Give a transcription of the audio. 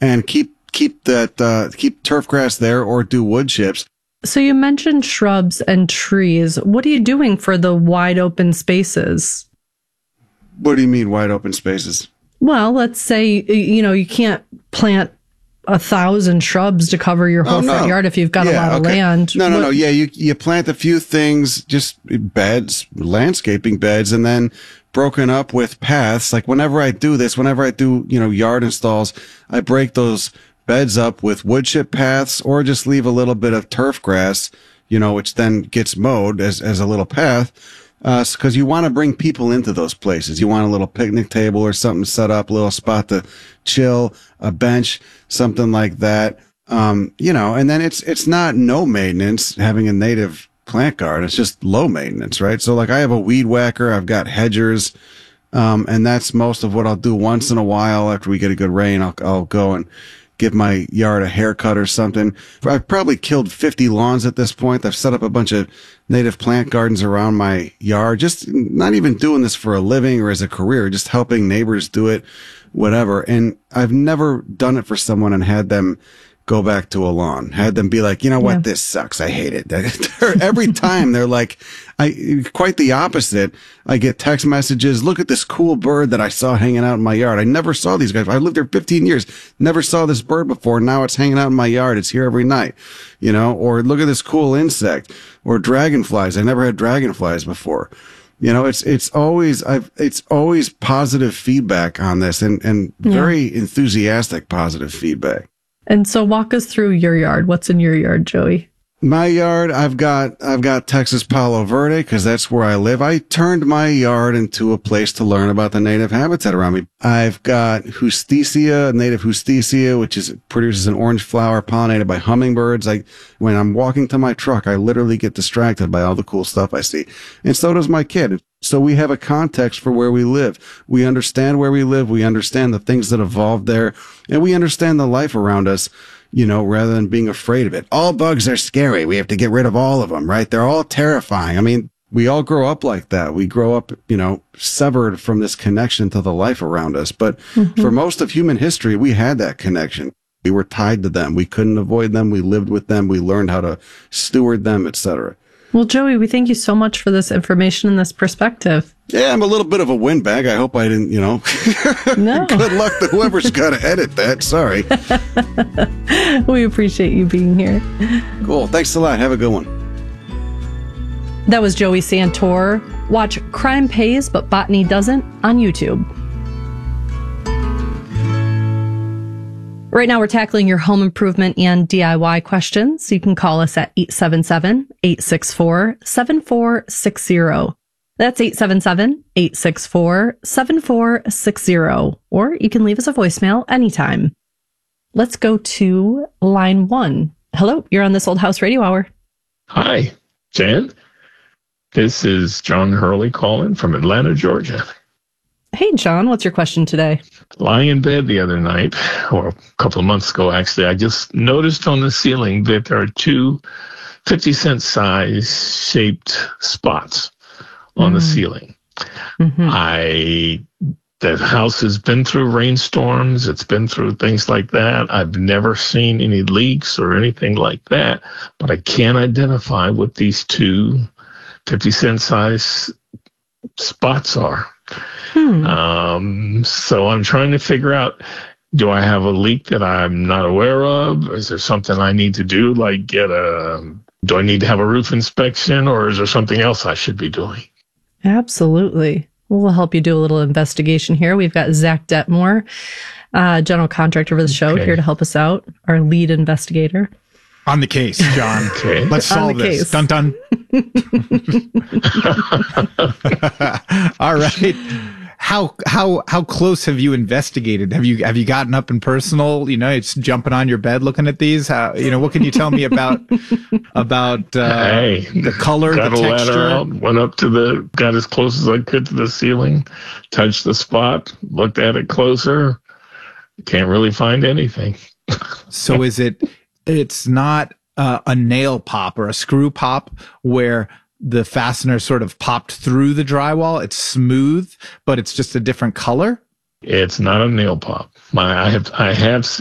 and keep turf grass there or do wood chips. So you mentioned shrubs and trees. What are you doing for the wide open spaces? What do you mean wide open spaces? Well, let's say, you can't plant 1,000 shrubs to cover your whole front yard if you've got a lot of land. No. Yeah, you plant a few things, just beds, landscaping beds, and then broken up with paths. Like whenever I do yard installs, I break those beds up with wood chip paths or just leave a little bit of turf grass, which then gets mowed as a little path. Because you want to bring people into those places. You want a little picnic table or something set up, a little spot to chill, a bench, something like that. And then it's not no maintenance having a native plant garden. It's just low maintenance, right? So like I have a weed whacker, I've got hedgers, and that's most of what I'll do once in a while after we get a good rain. I'll go and give my yard a haircut or something. I've probably killed 50 lawns at this point. I've set up a bunch of native plant gardens around my yard, just not even doing this for a living or as a career, just helping neighbors do it, whatever. And I've never done it for someone and had them go back to a lawn, had them be like, what, this sucks. I hate it. Every time they're like, quite the opposite. I get text messages. Look at this cool bird that I saw hanging out in my yard. I never saw these guys. I lived there 15 years. Never saw this bird before. Now it's hanging out in my yard. It's here every night, or look at this cool insect or dragonflies. I never had dragonflies before. It's always positive feedback on this and very enthusiastic positive feedback. And so walk us through your yard. What's in your yard, Joey? My yard, I've got Texas Palo Verde because that's where I live. I turned my yard into a place to learn about the native habitat around me. I've got Justicia, native Justicia, which produces an orange flower pollinated by hummingbirds. When I'm walking to my truck, I literally get distracted by all the cool stuff I see. And so does my kid. So we have a context for where we live. We understand where we live. We understand the things that evolved there, and we understand the life around us, rather than being afraid of it. All bugs are scary. We have to get rid of all of them, right? They're all terrifying. I mean, we all grow up like that. We grow up, severed from this connection to the life around us. But for most of human history, we had that connection. We were tied to them. We couldn't avoid them. We lived with them. We learned how to steward them, etc. Well, Joey, we thank you so much for this information and this perspective. Yeah, I'm a little bit of a windbag. I hope I didn't, No. Good luck to whoever's got to edit that. Sorry. We appreciate you being here. Cool. Thanks a lot. Have a good one. That was Joey Santor. Watch Crime Pays But Botany Doesn't on YouTube. Right now, we're tackling your home improvement and DIY questions. You can call us at 877-864-7460. That's 877-864-7460. Or you can leave us a voicemail anytime. Let's go to line 1. Hello, you're on This Old House Radio Hour. Hi, Jan. This is John Hurley calling from Atlanta, Georgia. Hey, John, what's your question today? Lying in bed the other night, or a couple of months ago, actually, I just noticed on the ceiling that there are two 50-cent size shaped spots on the ceiling. The house has been through rainstorms. It's been through things like that. I've never seen any leaks or anything like that, but I can't identify what these two 50-cent size spots are. So I'm trying to figure out, do I have a leak that I'm not aware of? Is there something I need to do, like do I need to have a roof inspection, or is there something else I should be doing? Absolutely. We'll help you do a little investigation here. We've got Zach Detmore, general contractor for the show, here to help us out, our lead investigator. On the case, John. Okay. Let's solve this. Case. Dun dun. All right. How close have you investigated? Have you gotten up and personal? It's jumping on your bed looking at these. What can you tell me about the color, got the a texture? ladder out, went up got as close as I could to the ceiling, touched the spot, looked at it closer. Can't really find anything. So it's not a nail pop or a screw pop where the fastener sort of popped through the drywall. It's smooth, but it's just a different color. It's not a nail pop. I have